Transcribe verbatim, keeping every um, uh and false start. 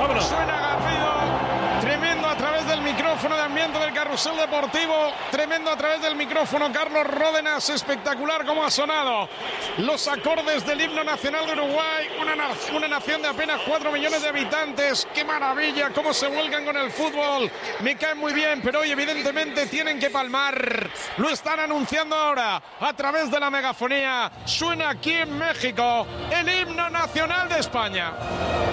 Vámonos. Suena Garrido, tremendo a través del micrófono de ambiente del Carrusel Deportivo, tremendo a través del micrófono Carlos Ródenas, espectacular como ha sonado los acordes del himno nacional de Uruguay, una, una nación de apenas cuatro millones de habitantes. ¡Qué maravilla! Cómo se vuelcan con el fútbol, me caen muy bien, pero hoy evidentemente tienen que palmar. Lo están anunciando ahora a través de la megafonía. Suena aquí en México el himno nacional de España.